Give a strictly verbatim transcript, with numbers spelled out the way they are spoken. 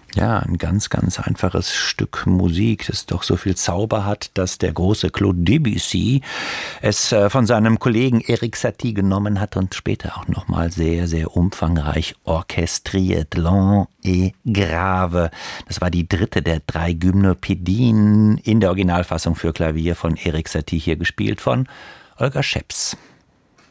Ja, ein ganz, ganz einfaches Stück Musik, das doch so viel Zauber hat, dass der große Claude Debussy es von seinem Kollegen Erik Satie genommen hat und später auch nochmal sehr, sehr umfangreich orchestriert. Lent et grave. Das war die dritte der drei Gymnopädien in der Originalfassung für Klavier von Erik Satie, hier gespielt von Olga Scheps.